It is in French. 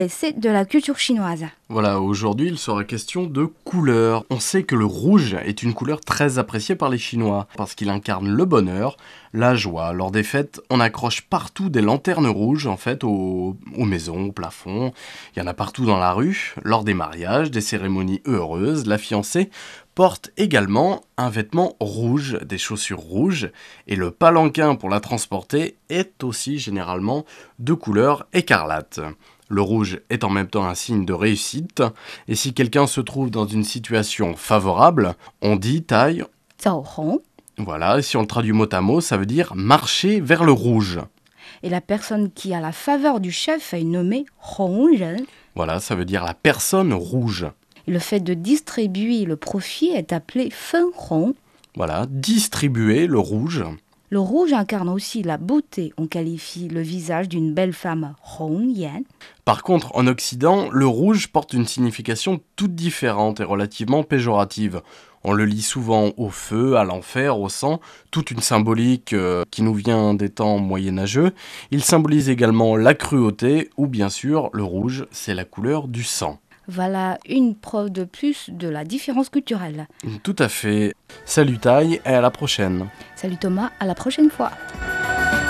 Et c'est de la culture chinoise. Voilà, aujourd'hui il sera question de couleurs. On sait que le rouge est une couleur très appréciée par les Chinois, parce qu'il incarne le bonheur, la joie. Lors des fêtes, on accroche partout des lanternes rouges, en fait, aux maisons, au plafond. Il y en a partout dans la rue. Lors des mariages, des cérémonies heureuses, la fiancée porte également un vêtement rouge, des chaussures rouges, et le palanquin pour la transporter est aussi généralement de couleur écarlate. Le rouge est en même temps un signe de réussite, et si quelqu'un se trouve dans une situation favorable, on dit taille. 走红. Voilà, et si on le traduit mot à mot, ça veut dire marcher vers le rouge. Et la personne qui a la faveur du chef est nommée 红人. Voilà, ça veut dire la personne rouge. Et le fait de distribuer le profit est appelé 分红. Voilà, distribuer le rouge. Le rouge incarne aussi la beauté. On qualifie le visage d'une belle femme 红颜. Par contre, en Occident, le rouge porte une signification toute différente et relativement péjorative. On le lit souvent au feu, à l'enfer, au sang, toute une symbolique qui nous vient des temps moyenâgeux. Il symbolise également la cruauté, ou bien sûr, le rouge, c'est la couleur du sang. Voilà une preuve de plus de la différence culturelle. Tout à fait. Salut Taille et à la prochaine. Salut Thomas, à la prochaine fois.